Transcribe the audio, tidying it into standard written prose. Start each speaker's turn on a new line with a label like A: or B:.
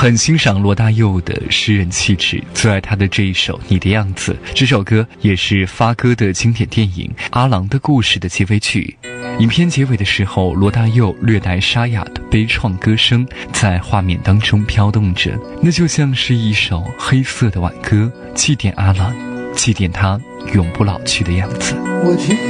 A: 很欣赏罗大佑的诗人气质，最爱他的这一首《你的样子》。这首歌也是发哥的经典电影《阿郎的故事》的结尾曲。影片结尾的时候，罗大佑略带沙哑的悲怆歌声在画面当中飘动着，那就像是一首黑色的挽歌，祭奠阿郎，祭奠他永不老去的样子。
B: 我去